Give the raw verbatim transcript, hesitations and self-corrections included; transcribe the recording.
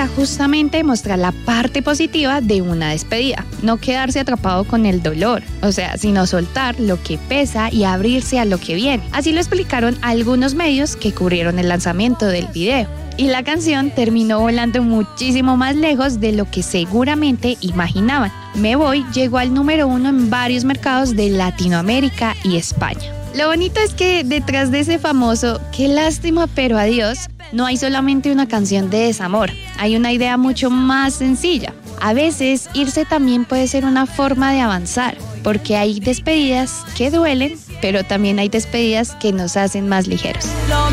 justamente mostrar la parte positiva de una despedida, no quedarse atrapado con el dolor, o sea, sino soltar lo que pesa y abrirse a lo que viene. Así lo explicaron algunos medios que cubrieron el lanzamiento del video. Y la canción terminó volando muchísimo más lejos de lo que seguramente imaginaban. Me Voy llegó al número uno en varios mercados de Latinoamérica y España. Lo bonito es que detrás de ese famoso "qué lástima pero adiós" no hay solamente una canción de desamor, hay una idea mucho más sencilla. A veces irse también puede ser una forma de avanzar, porque hay despedidas que duelen, pero también hay despedidas que nos hacen más ligeros.